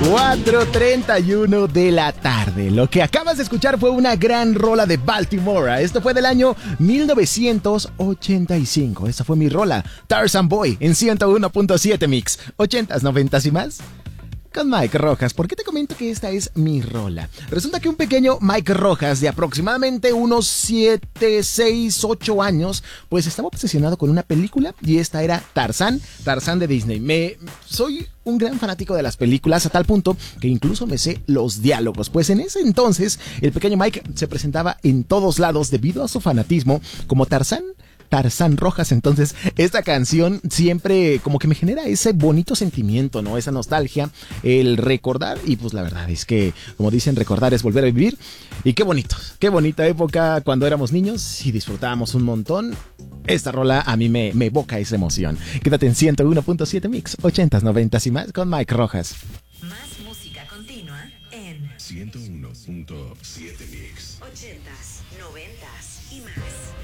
4:31 de la tarde. Lo que acabas de escuchar fue una gran rola de Baltimore. Esto fue del año 1985. Esta fue mi rola, Tarzan Boy, en 101.7 Mix. 80s, 90s y más. Con Mike Rojas. ¿Por qué te comento que esta es mi rola? Resulta que un pequeño Mike Rojas de aproximadamente unos 7, 6, 8 años, pues estaba obsesionado con una película y esta era Tarzán de Disney. Soy un gran fanático de las películas a tal punto que incluso me sé los diálogos. Pues en ese entonces el pequeño Mike se presentaba en todos lados debido a su fanatismo como Tarzán Rojas. Entonces esta canción siempre como que me genera ese bonito sentimiento, ¿no? Esa nostalgia, el recordar, y pues la verdad es que, como dicen, recordar es volver a vivir. Y qué bonita época cuando éramos niños y disfrutábamos un montón. Esta rola a mí me evoca esa emoción. Quédate en 101.7 Mix, 80s, 90s y más con Mike Rojas. Más música continua en 101.7 Mix, 80s, 90s y más.